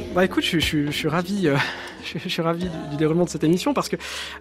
Bah écoute, je suis ravi, je suis ravi du déroulement de cette émission parce que,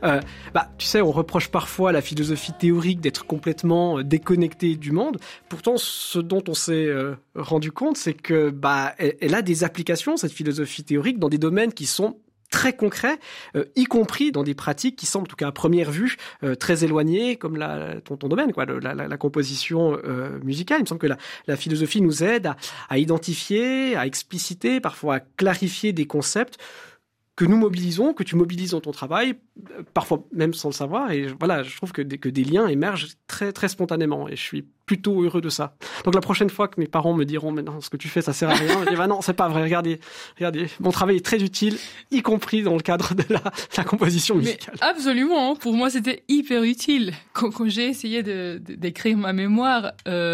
tu sais, on reproche parfois à la philosophie théorique d'être complètement déconnectée du monde. Pourtant, ce dont on s'est rendu compte, c'est que elle a des applications, cette philosophie théorique, dans des domaines qui sont très concrets, y compris dans des pratiques qui semblent, en tout cas à première vue, très éloignées, comme ton domaine, quoi, la composition musicale. Il me semble que la philosophie nous aide à identifier, à expliciter, parfois à clarifier des concepts que nous mobilisons, que tu mobilises dans ton travail, parfois même sans le savoir. Et voilà, je trouve que des liens émergent très, très spontanément. Et je suis plutôt heureux de ça. Donc la prochaine fois que mes parents me diront « Mais non, ce que tu fais, ça sert à rien », je dis « non, c'est pas vrai, regardez, mon travail est très utile, y compris dans le cadre de la composition musicale. » Mais absolument, pour moi, c'était hyper utile. Quand j'ai essayé d'écrire ma mémoire,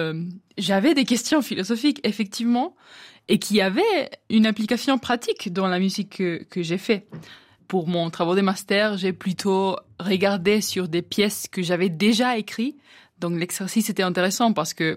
j'avais des questions philosophiques, effectivement, et qui avait une application pratique dans la musique que j'ai fait. Pour mon travail de master, j'ai plutôt regardé sur des pièces que j'avais déjà écrites. Donc l'exercice était intéressant parce que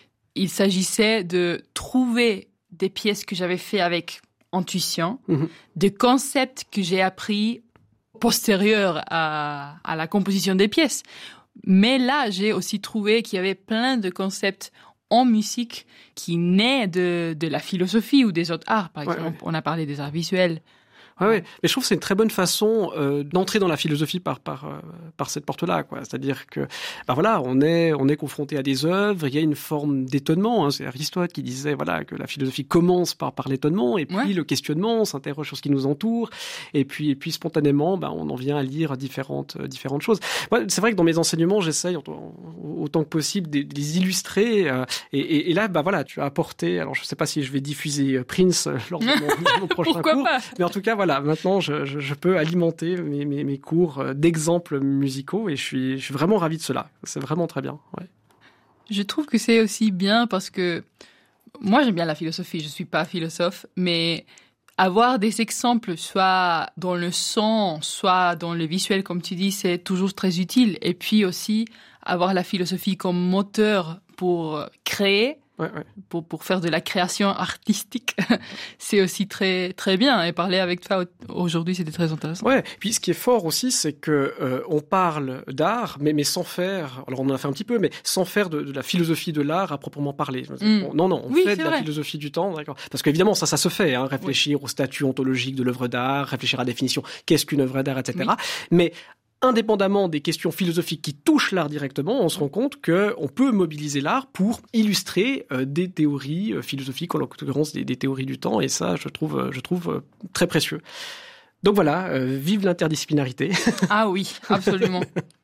il s'agissait de trouver des pièces que j'avais fait avec intuition, des concepts que j'ai appris postérieurs à la composition des pièces. Mais là, j'ai aussi trouvé qu'il y avait plein de concepts en musique qui naît de la philosophie ou des autres arts. Par exemple, on a parlé des arts visuels. Ouais. Mais je trouve que c'est une très bonne façon d'entrer dans la philosophie par cette porte-là, quoi. C'est-à-dire que, on est confronté à des œuvres, il y a une forme d'étonnement, hein. C'est Aristote qui disait, que la philosophie commence par l'étonnement, et puis le questionnement, on s'interroge sur ce qui nous entoure, et puis spontanément, on en vient à lire différentes choses. Moi, c'est vrai que dans mes enseignements, j'essaye autant que possible de les illustrer, et là, tu as apporté, alors je sais pas si je vais diffuser Prince lors de mon prochain cours, pas. Mais en tout cas, maintenant, je peux alimenter mes cours d'exemples musicaux et je suis vraiment ravi de cela. C'est vraiment très bien. Ouais. Je trouve que c'est aussi bien parce que moi, j'aime bien la philosophie. Je suis pas philosophe, mais avoir des exemples, soit dans le son, soit dans le visuel, comme tu dis, c'est toujours très utile. Et puis aussi, avoir la philosophie comme moteur pour créer, pour faire de la création artistique, c'est aussi très très bien. Et parler avec toi aujourd'hui, c'était très intéressant. Ouais. Puis ce qui est fort aussi, c'est que on parle d'art, mais sans faire. Alors on en a fait un petit peu, mais sans faire de la philosophie de l'art à proprement parler. On fait de la philosophie du temps, d'accord. Parce qu'évidemment, ça se fait. Hein, réfléchir au statut ontologique de l'œuvre d'art, réfléchir à la définition, qu'est-ce qu'une œuvre d'art, etc. Oui. Mais indépendamment des questions philosophiques qui touchent l'art directement, on se rend compte qu'on peut mobiliser l'art pour illustrer des théories philosophiques, en l'occurrence des théories du temps, et ça, je trouve très précieux. Donc voilà, vive l'interdisciplinarité. Ah oui, absolument.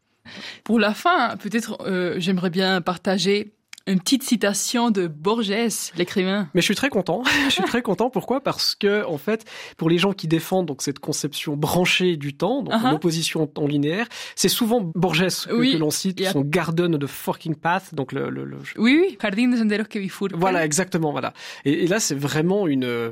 Pour la fin, peut-être j'aimerais bien partager une petite citation de Borges, l'écrivain. Mais je suis très content. Pourquoi ? Parce que, en fait, pour les gens qui défendent donc cette conception branchée du temps, donc l'opposition au temps linéaire, c'est souvent Borges que l'on cite, son Garden of the Forking Path, donc Oui, Jardín de senderos que bifurcan. Voilà, exactement, voilà. Et là, c'est vraiment une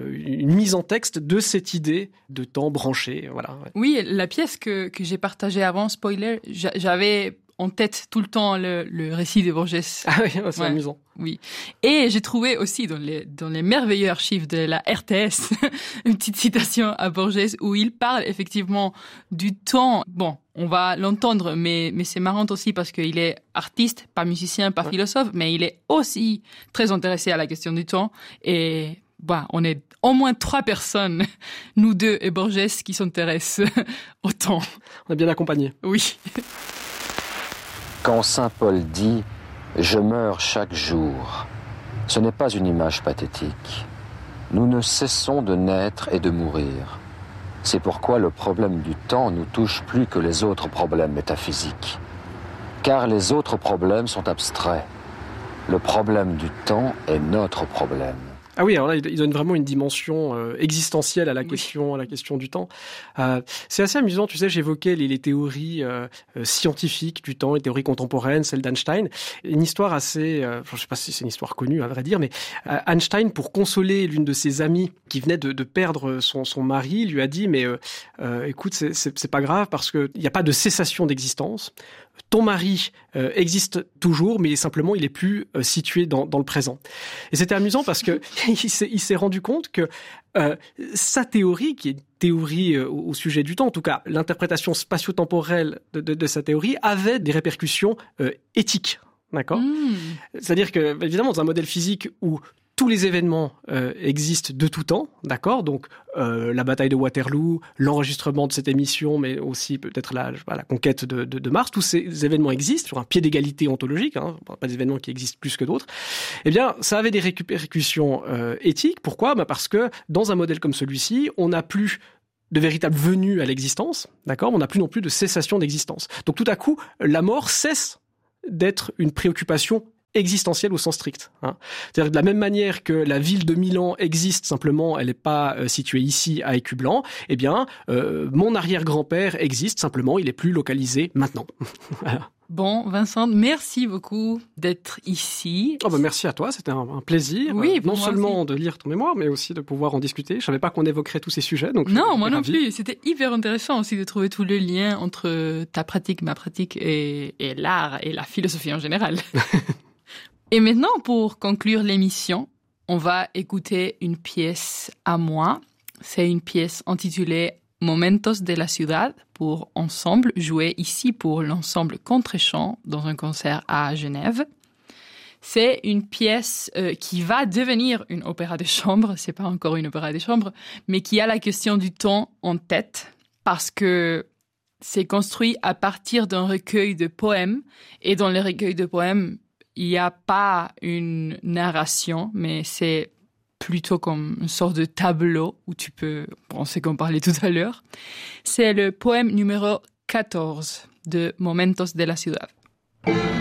mise en texte de cette idée de temps branché, voilà. Ouais. Oui, la pièce que j'ai partagée avant, spoiler, j'avais en tête tout le temps le récit de Borges. Ah oui, c'est amusant. Oui. Et j'ai trouvé aussi dans les merveilleux archives de la RTS une petite citation à Borges où il parle effectivement du temps. Bon, on va l'entendre, mais c'est marrant aussi parce qu'il est artiste, pas musicien, pas philosophe, mais il est aussi très intéressé à la question du temps. Et on est au moins 3 personnes, nous 2 et Borges, qui s'intéressent au temps. On est bien accompagnés. Oui. Quand saint Paul dit « Je meurs chaque jour », ce n'est pas une image pathétique. Nous ne cessons de naître et de mourir. C'est pourquoi le problème du temps nous touche plus que les autres problèmes métaphysiques. Car les autres problèmes sont abstraits. Le problème du temps est notre problème. Ah oui, alors là, il donne vraiment une dimension existentielle à la question du temps. C'est assez amusant, tu sais, j'évoquais les théories scientifiques du temps, les théories contemporaines, celle d'Einstein. Une histoire assez, je sais pas si c'est une histoire connue à vrai dire, mais Einstein, pour consoler l'une de ses amies qui venait de perdre son mari, lui a dit, mais écoute, c'est pas grave parce que il n'y a pas de cessation d'existence. Ton mari existe toujours, mais simplement il est plus situé dans le présent. Et c'était amusant parce que il s'est rendu compte que sa théorie, qui est une théorie au sujet du temps, en tout cas l'interprétation spatio-temporelle de sa théorie, avait des répercussions éthiques. D'accord ? C'est-à-dire que, évidemment, dans un modèle physique où tous les événements existent de tout temps, d'accord ? Donc, la bataille de Waterloo, l'enregistrement de cette émission, mais aussi peut-être la conquête de Mars, tous ces événements existent sur un pied d'égalité ontologique, hein, pas des événements qui existent plus que d'autres. Eh bien, ça avait des répercussions éthiques. Pourquoi ? Parce que dans un modèle comme celui-ci, on n'a plus de véritable venue à l'existence, d'accord ? On n'a plus non plus de cessation d'existence. Donc, tout à coup, la mort cesse d'être une préoccupation existentielle au sens strict. Hein. C'est-à-dire de la même manière que la ville de Milan existe, simplement elle n'est pas située ici à Écublanc, eh bien mon arrière-grand-père existe, simplement il est plus localisé maintenant. Voilà. Bon, Vincent, merci beaucoup d'être ici. Merci à toi, c'était un plaisir. Oui, non seulement de lire ton mémoire, mais aussi de pouvoir en discuter. Je savais pas qu'on évoquerait tous ces sujets. Donc non, moi non plus. C'était hyper intéressant aussi de trouver tout le lien entre ta pratique, ma pratique et l'art et la philosophie en général. Et maintenant, pour conclure l'émission, on va écouter une pièce à moi. C'est une pièce intitulée Momentos de la Ciudad pour ensemble, jouée ici pour l'ensemble Contre-Champ dans un concert à Genève. C'est une pièce qui va devenir une opéra de chambre, c'est pas encore une opéra de chambre, mais qui a la question du temps en tête parce que c'est construit à partir d'un recueil de poèmes et dans les recueils de poèmes, il n'y a pas une narration, mais c'est plutôt comme une sorte de tableau où tu peux penser qu'on parlait tout à l'heure. C'est le poème numéro 14 de Momentos de la Ciudad.